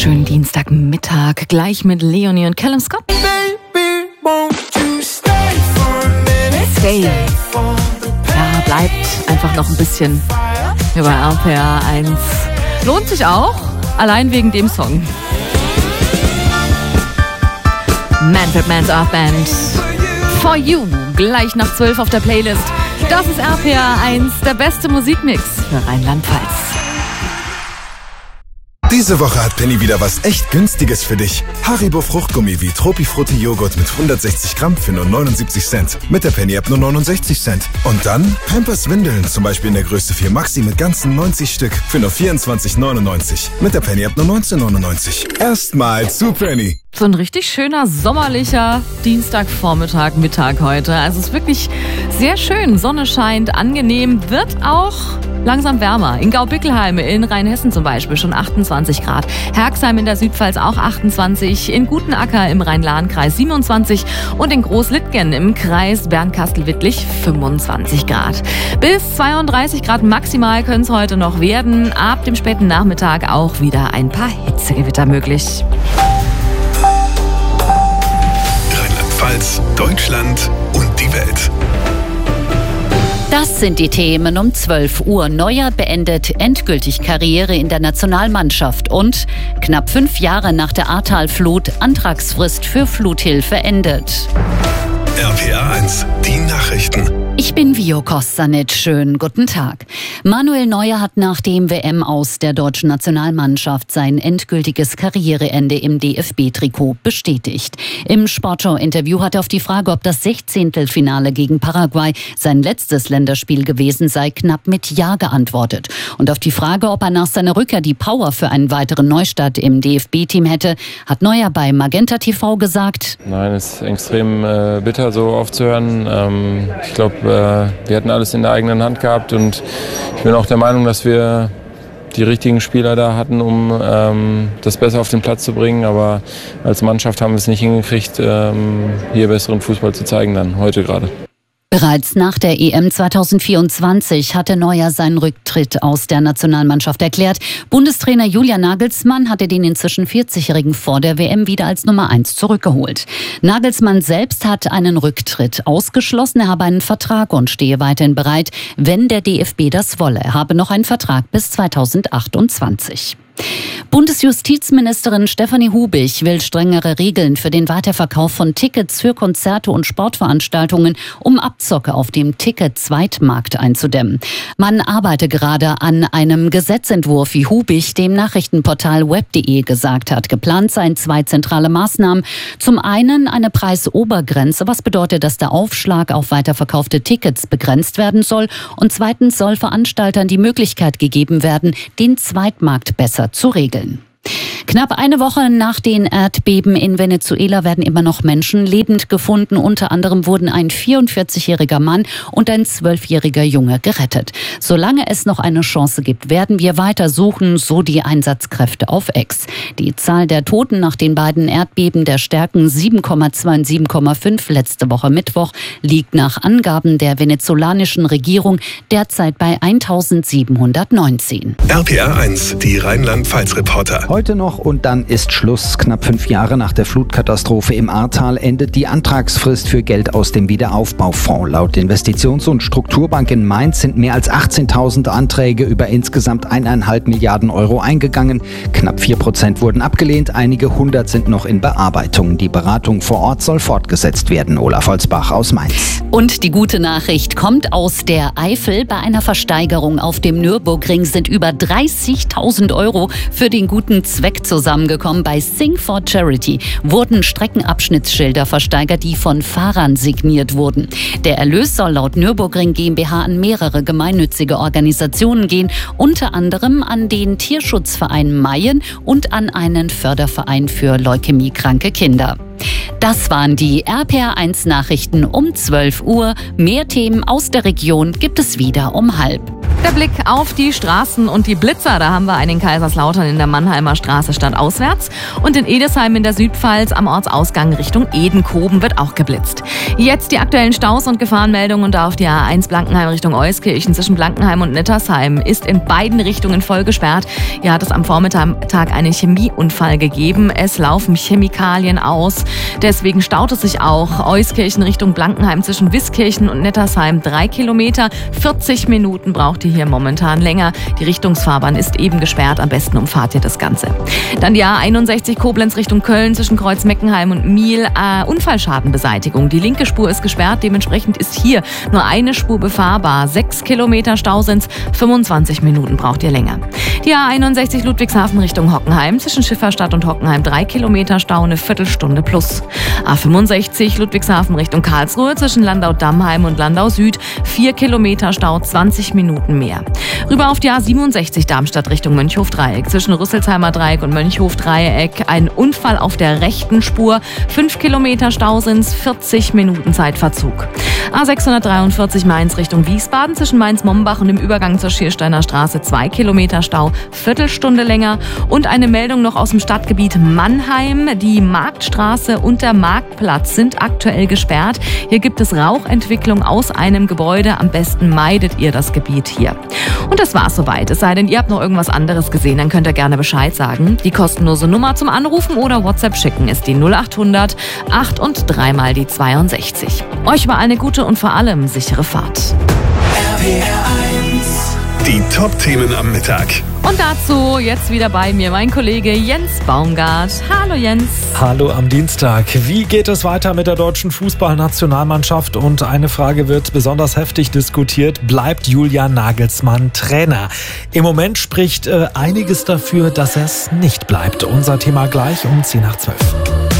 wunderschönen Dienstagmittag. Gleich mit Leonie und Callum Scott. Stay. Ja, bleibt einfach noch ein bisschen über RPR 1. Lohnt sich auch, allein wegen dem Song. Manfred Mann's Earth Band. For You. Gleich nach 12 auf der Playlist. Das ist RPR 1, der beste Musikmix für Rheinland-Pfalz. Diese Woche hat Penny wieder was echt Günstiges für dich. Haribo Fruchtgummi wie Tropifrutti Joghurt mit 160 Gramm für nur 79 Cent. Mit der Penny-App nur 69 Cent. Und dann Pampers Windeln, zum Beispiel in der Größe 4 Maxi mit ganzen 90 Stück für nur 24,99. Mit der Penny-App nur 19,99. Erstmal zu Penny. So ein richtig schöner, sommerlicher Dienstagvormittag, Mittag heute. Also es ist wirklich sehr schön. Sonne scheint, angenehm, wird auch langsam wärmer. In Gaubickelheim in Rheinhessen zum Beispiel schon 28 Grad. Herxheim in der Südpfalz auch 28. In Gutenacker im Rhein-Lahn-Kreis 27. Und in Großlittgen im Kreis Bernkastel-Wittlich 25 Grad. Bis 32 Grad maximal können es heute noch werden. Ab dem späten Nachmittag auch wieder ein paar Hitzegewitter möglich. Rheinland-Pfalz, Deutschland und die Welt. Das sind die Themen um 12 Uhr. Neuer beendet endgültig Karriere in der Nationalmannschaft und knapp 5 Jahre nach der Ahrtal-Flut Antragsfrist für Fluthilfe endet. RPR 1, die Nachrichten. Ich bin Vio Kostanic. Schönen guten Tag. Manuel Neuer hat nach dem WM-Aus der deutschen Nationalmannschaft sein endgültiges Karriereende im DFB-Trikot bestätigt. Im Sportschau-Interview hat er auf die Frage, ob das 16. Finale gegen Paraguay sein letztes Länderspiel gewesen sei, knapp mit Ja geantwortet. Und auf die Frage, ob er nach seiner Rückkehr die Power für einen weiteren Neustart im DFB-Team hätte, hat Neuer bei Magenta TV gesagt: Nein, es ist extrem bitter, so aufzuhören. Ich glaube, wir hatten alles in der eigenen Hand gehabt und ich bin auch der Meinung, dass wir die richtigen Spieler da hatten, um das besser auf den Platz zu bringen. Aber als Mannschaft haben wir es nicht hingekriegt, hier besseren Fußball zu zeigen, dann heute gerade. Bereits nach der EM 2024 hatte Neuer seinen Rücktritt aus der Nationalmannschaft erklärt. Bundestrainer Julian Nagelsmann hatte den inzwischen 40-Jährigen vor der WM wieder als Nummer 1 zurückgeholt. Nagelsmann selbst hat einen Rücktritt ausgeschlossen. Er habe einen Vertrag und stehe weiterhin bereit, wenn der DFB das wolle. Er habe noch einen Vertrag bis 2028. Bundesjustizministerin Stefanie Hubig will strengere Regeln für den Weiterverkauf von Tickets für Konzerte und Sportveranstaltungen, um Abzocke auf dem Ticket-Zweitmarkt einzudämmen. Man arbeite gerade an einem Gesetzentwurf, wie Hubig dem Nachrichtenportal web.de gesagt hat. Geplant seien 2 zentrale Maßnahmen. Zum einen eine Preisobergrenze, was bedeutet, dass der Aufschlag auf weiterverkaufte Tickets begrenzt werden soll. Und zweitens soll Veranstaltern die Möglichkeit gegeben werden, den Zweitmarkt besser zu regeln. Knapp eine Woche nach den Erdbeben in Venezuela werden immer noch Menschen lebend gefunden. Unter anderem wurden ein 44-jähriger Mann und ein 12-jähriger Junge gerettet. Solange es noch eine Chance gibt, werden wir weiter suchen, so die Einsatzkräfte auf X. Die Zahl der Toten nach den beiden Erdbeben der Stärken 7,2 und 7,5 letzte Woche Mittwoch liegt nach Angaben der venezolanischen Regierung derzeit bei 1719. RPR 1, die Rheinland-Pfalz-Reporter. Heute noch und dann ist Schluss. Knapp 5 Jahre nach der Flutkatastrophe im Ahrtal endet die Antragsfrist für Geld aus dem Wiederaufbaufonds. Laut Investitions- und Strukturbank in Mainz sind mehr als 18.000 Anträge über insgesamt 1,5 Milliarden Euro eingegangen. Knapp 4% wurden abgelehnt, einige 100 sind noch in Bearbeitung. Die Beratung vor Ort soll fortgesetzt werden. Olaf Holzbach aus Mainz. Und die gute Nachricht kommt aus der Eifel. Bei einer Versteigerung auf dem Nürburgring sind über 30.000 Euro für den guten Zweck zusammengekommen. Bei Sing for Charity wurden Streckenabschnittsschilder versteigert, die von Fahrern signiert wurden. Der Erlös soll laut Nürburgring GmbH an mehrere gemeinnützige Organisationen gehen, unter anderem an den Tierschutzverein Mayen und an einen Förderverein für leukämiekranke Kinder. Das waren die RPR 1 Nachrichten um 12 Uhr. Mehr Themen aus der Region gibt es wieder um 12:30. Der Blick auf die Straßen und die Blitzer, da haben wir einen in Kaiserslautern in der Mannheimer Straße stadtauswärts und in Edesheim in der Südpfalz am Ortsausgang Richtung Edenkoben wird auch geblitzt. Jetzt die aktuellen Staus und Gefahrenmeldungen und da auf die A1 Blankenheim Richtung Euskirchen zwischen Blankenheim und Nettersheim ist in beiden Richtungen voll gesperrt. Hier hat es am Vormittag einen Chemieunfall gegeben. Es laufen Chemikalien aus. Deswegen staut es sich auch. Euskirchen Richtung Blankenheim zwischen Wiskirchen und Nettersheim 3 Kilometer. 40 Minuten braucht ihr hier momentan länger. Die Richtungsfahrbahn ist eben gesperrt. Am besten umfahrt ihr das Ganze. Dann die A61 Koblenz Richtung Köln zwischen Kreuzmeckenheim und Miel. Unfallschadenbeseitigung. Die linke Spur ist gesperrt. Dementsprechend ist hier nur eine Spur befahrbar. 6 Kilometer Stau sind's. 25 Minuten braucht ihr länger. Die A61 Ludwigshafen Richtung Hockenheim zwischen Schifferstadt und Hockenheim 3 Kilometer Stau, eine Viertelstunde plus. A65 Ludwigshafen Richtung Karlsruhe zwischen Landau-Dammheim und Landau Süd 4 Kilometer Stau, 20 Minuten mehr. Rüber auf die A67 Darmstadt Richtung Mönchhof-Dreieck zwischen Rüsselsheimer Dreieck und Mönchhof-Dreieck. Ein Unfall auf der rechten Spur. 5 Kilometer Stau sind's, 40 Minuten Zeitverzug. A643 Mainz Richtung Wiesbaden zwischen Mainz-Mombach und dem Übergang zur Schiersteiner Straße 2 Kilometer Stau, Viertelstunde länger. Und eine Meldung noch aus dem Stadtgebiet Mannheim. Die Marktstraße und der Marktplatz sind aktuell gesperrt. Hier gibt es Rauchentwicklung aus einem Gebäude. Am besten meidet ihr das Gebiet hier. Und das war's soweit. Es sei denn, ihr habt noch irgendwas anderes gesehen, dann könnt ihr gerne Bescheid sagen. Die kostenlose Nummer zum Anrufen oder WhatsApp schicken ist die 0800 8 und 3 mal die 62. Euch überall eine gute und vor allem sichere Fahrt. Die Top-Themen am Mittag. Und dazu jetzt wieder bei mir mein Kollege Jens Baumgart. Hallo Jens. Hallo am Dienstag. Wie geht es weiter mit der deutschen Fußballnationalmannschaft? Und eine Frage wird besonders heftig diskutiert. Bleibt Julian Nagelsmann Trainer? Im Moment spricht einiges dafür, dass er es nicht bleibt. Unser Thema gleich um 10 nach 12.